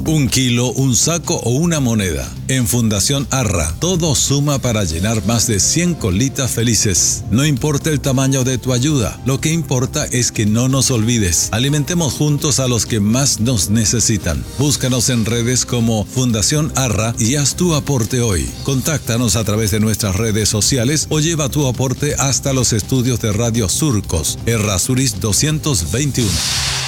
Un kilo, un saco o una moneda. En Fundación Arra, todo suma para llenar más de 100 colitas felices. No importa el tamaño de tu ayuda, lo que importa es que no nos olvides. Alimentemos juntos a los que más nos necesitan. Búscanos en redes como Fundación Arra y haz tu aporte hoy. Contáctanos a través de nuestras redes sociales o lleva tu aporte hasta los estudios de Radio Surcos, Errázuriz 221.